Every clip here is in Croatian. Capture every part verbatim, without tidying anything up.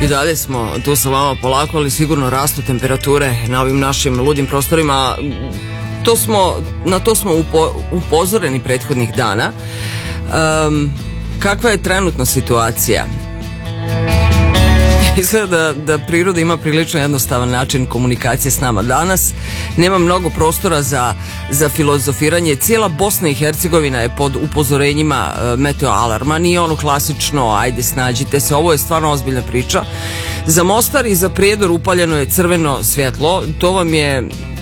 I dalje smo tu sa vama polako, ali sigurno rastu temperature na ovim našim ludim prostorima. To smo, na to smo upo, upozoreni prethodnih dana. Um, kakva je trenutna situacija? Izgleda da, da priroda ima prilično jednostavan način komunikacije s nama danas. Nema mnogo prostora za, za filozofiranje. Cijela Bosna i Hercegovina je pod upozorenjima e, meteo alarma. Nije ono klasično, ajde snađite se. Ovo je stvarno ozbiljna priča. Za Mostar i za Prijedor upaljeno je crveno svjetlo. To vam je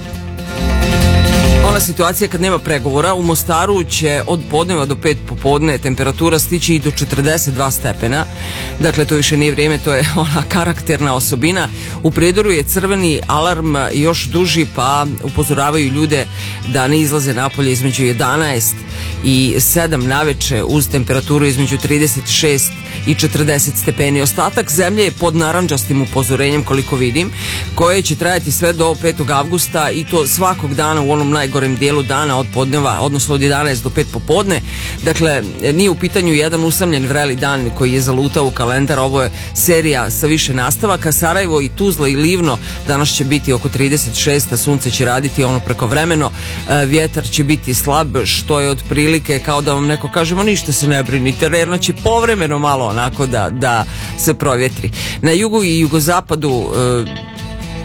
ona situacija kad nema pregovora. U Mostaru će od podneva do pet popodne temperatura stići i do četrdeset dva stepena. Dakle, to više nije vrijeme, to je ona karakterna osobina. U Prijedoru je crveni alarm još duži, pa upozoravaju ljude da ne izlaze napolje između jedanaest i sedam naveče uz temperaturu između trideset šest i četrdeset stepeni. Ostatak zemlje je pod narandžastim upozorenjem, koliko vidim, koje će trajati sve do petog avgusta i to svakog dana u onom najgorem dijelu dana od podneva, odnosno od jedanaest do pet popodne. Dakle, nije u pitanju jedan usamljen vreli dan koji je zalutao u kalendar, ovo je serija sa više nastavaka. Sarajevo i Tuzla i Livno danas će biti oko trideset šest, a sunce će raditi ono prekovremeno, vjetar će biti slab, što je otprilike kao da vam neko kaže, ma ništa se ne brinite, jer će povremeno malo onako da, da se provjetri. Na jugu i jugozapadu e,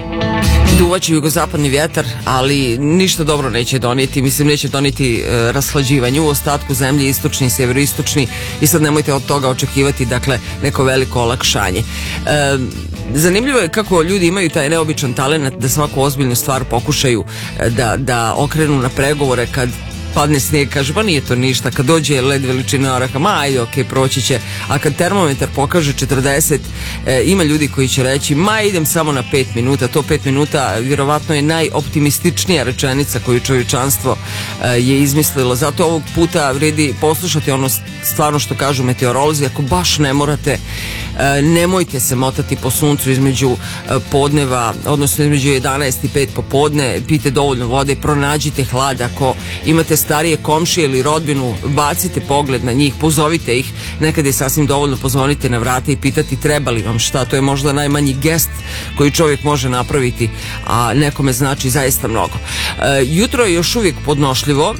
duvaće jugozapadni vjetar, ali ništa dobro neće donijeti, mislim neće donijeti e, rashlađivanje. U ostatku zemlje istočni, sjeveroistočni, i sad nemojte od toga očekivati dakle neko veliko olakšanje. E, zanimljivo je kako ljudi imaju taj neobičan talent da svaku ozbiljnu stvar pokušaju da, da okrenu na pregovore. Kad padne snijeg, kaže, pa nije to ništa. Kad dođe led veličine oraha, ma ajde, ok, proći će. A kad termometar pokaže četrdeset, e, ima ljudi koji će reći, ma idem samo na pet minuta. To pet minuta vjerovatno je najoptimističnija rečenica koju čovječanstvo e, je izmislilo. Zato ovog puta vredi poslušati ono stvarno što kažu meteorolozi. Ako baš ne morate, e, nemojte se motati po suncu između e, podneva, odnosno između jedanaest i pet popodne. Pijte dovoljno vode, pronađite hlad. Ako imate starije komšije ili rodbinu, bacite pogled na njih, pozovite ih, nekad je sasvim dovoljno pozvonite na vrata i pitati treba li vam šta. To je možda najmanji gest koji čovjek može napraviti, a nekome znači zaista mnogo. E, jutro je još uvijek podnošljivo,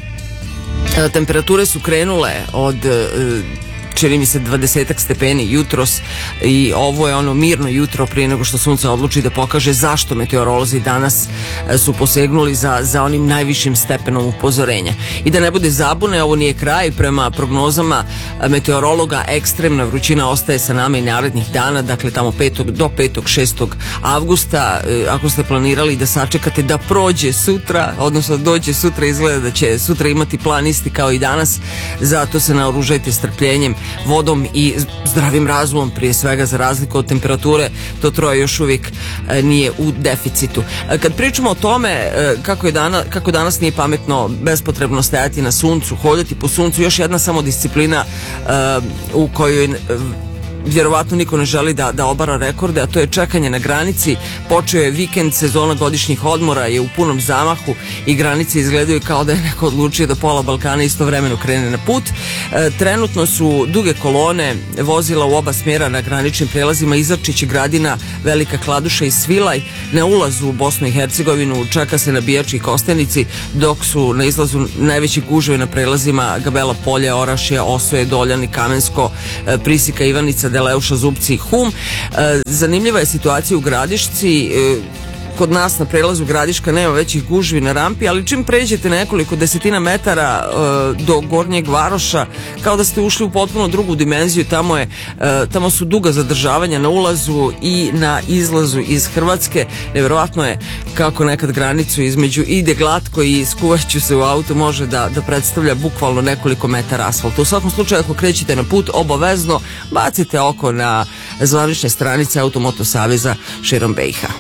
e, temperature su krenule od e, čini mi se dvadesetak stepeni jutros i ovo je ono mirno jutro prije nego što sunce odluči da pokaže zašto meteorolozi danas su posegnuli za, za onim najvišim stepenom upozorenja. I da ne bude zabune, ovo nije kraj. Prema prognozama meteorologa ekstremna vrućina ostaje sa nama i narednih dana, dakle tamo petog do petog šestog avgusta. Ako ste planirali da sačekate da prođe sutra, odnosno da dođe sutra, izgleda da će sutra imati plan isti kao i danas, zato se naoružajte strpljenjem, vodom i zdravim razumom, prije svega, za razliku od temperature. To troje još uvijek e, nije u deficitu. E, kad pričamo o tome e, kako, je dana, kako danas nije pametno bespotrebno stajati na suncu, hodati po suncu, još jedna samo disciplina e, u kojoj e, vjerovatno niko ne želi da, da obara rekorde, a to je čekanje na granici. Počeo je vikend, sezona godišnjih odmora je u punom zamahu i granice izgledaju kao da je neko odlučio da pola Balkana istovremeno krene na put. E, trenutno su duge kolone vozila u oba smjera na graničnim prelazima Izarčić, Gradina, Velika Kladuša i Svilaj. Na ulazu u Bosnu i Hercegovinu čeka se na Bijači i Kostenici, dok su na izlazu najveći gužve na prelazima Gabela Polje, Orašje, Osoje, Doljani, Kamensko, e, Prisika, Ivanica, Deleuša, Zubci i Hum. E, zanimljiva je situacija u Gradišci. E, kod nas na prelazu Gradiška nema većih gužvi na rampi, ali čim pređete nekoliko desetina metara e, do Gornjeg Varoša, kao da ste ušli u potpuno drugu dimenziju. Tamo, je, e, tamo su duga zadržavanja na ulazu i na izlazu iz Hrvatske. Nevjerojatno je kako nekad granicu između ide glatko i skuvaću se u auto može da, da predstavlja bukvalno nekoliko metara asfalta. U svakom slučaju, ako krećete na put, obavezno bacite oko na zvanične stranice Automoto Saveza širom B i H.